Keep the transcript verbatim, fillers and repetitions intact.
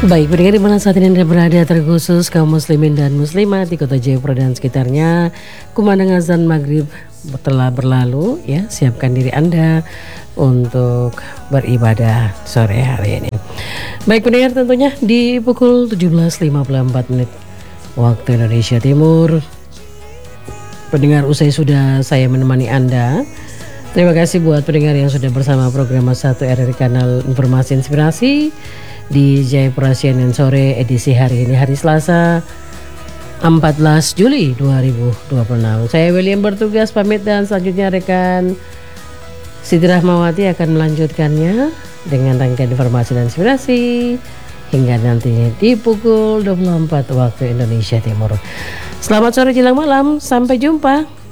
Baik, pendengar di mana saat ini Anda berada, terkhusus kaum muslimin dan muslimat di kota Jayapura dan sekitarnya, kumandang azan maghrib telah berlalu ya. Siapkan diri Anda untuk beribadah sore hari ini. Baik pendengar, tentunya di pukul tujuh belas lima puluh empat menit waktu Indonesia Timur, pendengar, usai sudah saya menemani Anda. Terima kasih buat pendengar yang sudah bersama program satu R R I Kanal Informasi Inspirasi di Jayapura C N N Sore edisi hari ini, hari Selasa empat belas Juli dua ribu dua puluh enam. Saya William bertugas pamit dan selanjutnya rekan Siti Rahmawati akan melanjutkannya dengan rangkaian informasi dan inspirasi hingga nanti di pukul dua puluh empat waktu Indonesia Timur. Selamat sore jelang malam, sampai jumpa.